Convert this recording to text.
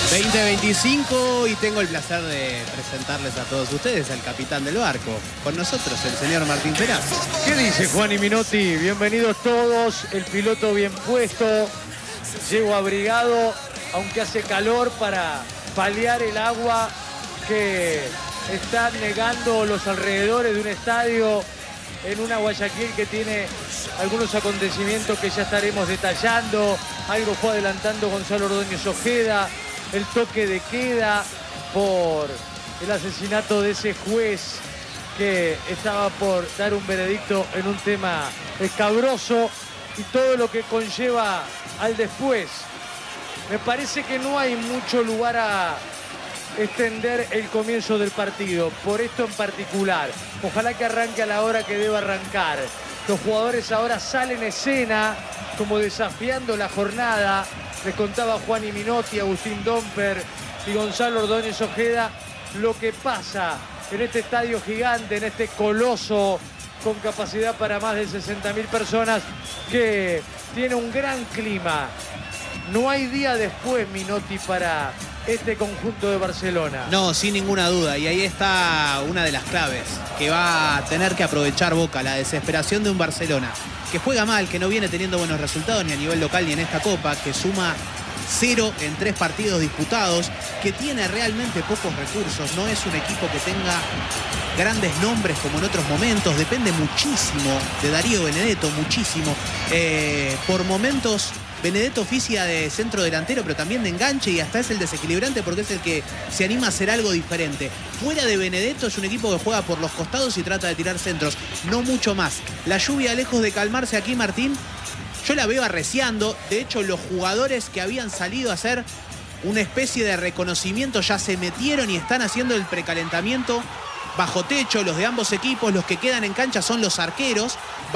2025 y tengo el placer de presentarles a todos ustedes al capitán del barco. Con nosotros el señor Martín Perazzo. ¿Qué dice Juan y Minotti? Bienvenidos todos, el piloto bien puesto, llego abrigado, aunque hace calor, para paliar el agua que están negando los alrededores de un estadio en una Guayaquil que tiene algunos acontecimientos que ya estaremos detallando. Algo fue adelantando Gonzalo Ordóñez Ojeda, el toque de queda por el asesinato de ese juez que estaba por dar un veredicto en un tema escabroso y todo lo que conlleva al después. Me parece que no hay mucho lugar a extender el comienzo del partido, por esto en particular. Ojalá que arranque a la hora que deba arrancar. Los jugadores ahora salen en escena como desafiando la jornada. Les contaba Juan y Minotti, Agustín Domper y Gonzalo Ordóñez Ojeda lo que pasa en este estadio gigante, en este coloso con capacidad para más de 60.000 personas que tiene un gran clima. No hay día después, Minotti, para este conjunto de Barcelona. No, sin ninguna duda. Y ahí está una de las claves que va a tener que aprovechar Boca, la desesperación de un Barcelona que juega mal, que no viene teniendo buenos resultados ni a nivel local ni en esta Copa, que suma 0 en 3 partidos disputados, que tiene realmente pocos recursos. No es un equipo que tenga grandes nombres como en otros momentos. Depende muchísimo de Darío Benedetto, muchísimo. Por momentos Benedetto oficia de centro delantero, pero también de enganche, y hasta es el desequilibrante porque es el que se anima a hacer algo diferente. Fuera de Benedetto es un equipo que juega por los costados y trata de tirar centros, no mucho más. La lluvia, lejos de calmarse aquí, Martín, yo la veo arreciando. De hecho, los jugadores que habían salido a hacer una especie de reconocimiento ya se metieron y están haciendo el precalentamiento bajo techo. Los de ambos equipos, los que quedan en cancha son los arqueros.